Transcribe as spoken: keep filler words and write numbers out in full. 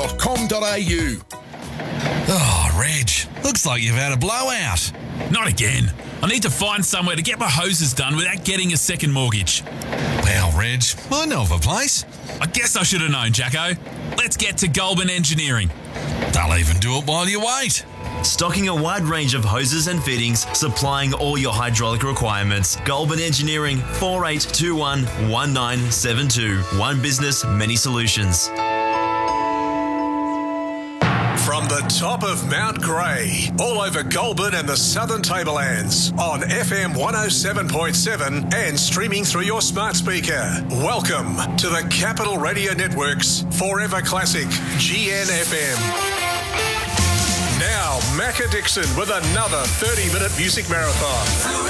dot com dot a u. Oh, Reg, looks like you've had a blowout. Not again. I need to find somewhere to get my hoses done without getting a second mortgage. Well, Reg, I know of a place. I guess I should have known, Jacko. Let's get to Goulburn Engineering. They'll even do it while you wait. Stocking a wide range of hoses and fittings, supplying all your hydraulic requirements. Goulburn Engineering, four eight two one, one nine seven two. One business, many solutions. From the top of Mount Grey, all over Goulburn and the Southern Tablelands, on F M one oh seven point seven and streaming through your smart speaker. Welcome to the Capital Radio Network's Forever Classic G N F M. Now, Macca Dixon with another thirty-minute music marathon.